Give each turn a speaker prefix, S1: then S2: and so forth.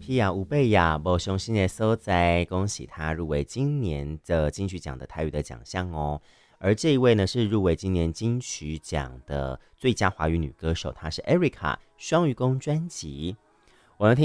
S1: 皮亚吴贝亚无雄心的所在，恭喜他入围今年的金曲奖的台语的奖项哦。而这一位呢，是入围今年金曲奖的最佳华语女歌手，她是 Erica 双鱼宫专辑。我们听。